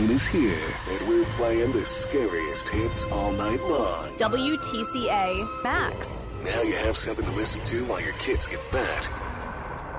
Halloween is here, and we're playing the scariest hits all night long. WTCA Max. Now you have something to listen to while your kids get fat.